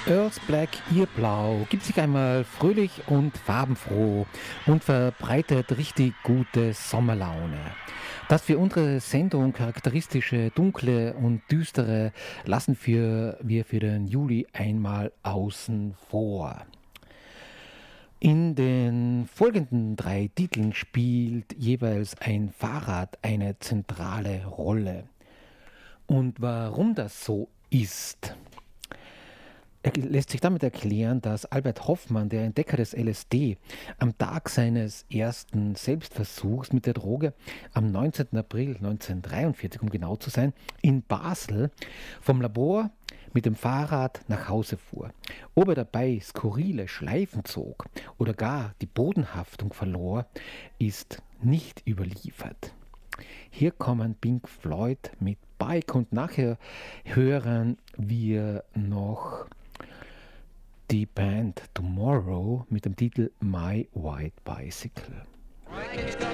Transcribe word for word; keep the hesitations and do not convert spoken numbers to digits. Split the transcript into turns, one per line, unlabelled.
Earth Black, ihr Blau, gibt sich einmal fröhlich und farbenfroh und verbreitet richtig gute Sommerlaune. Das für unsere Sendung charakteristische dunkle und düstere lassen für, wir für den Juli einmal außen vor. In den folgenden drei Titeln spielt jeweils ein Fahrrad eine zentrale Rolle. Und warum das so ist, er lässt sich damit erklären, dass Albert Hofmann, der Entdecker des L S D, am Tag seines ersten Selbstversuchs mit der Droge am neunzehnten April neunzehnhundertdreiundvierzig, um genau zu sein, in Basel vom Labor mit dem Fahrrad nach Hause fuhr. Ob er dabei skurrile Schleifen zog oder gar die Bodenhaftung verlor, ist nicht überliefert. Hier kommen Pink Floyd mit Bike und nachher hören wir noch die Band Tomorrow mit dem Titel My White Bicycle.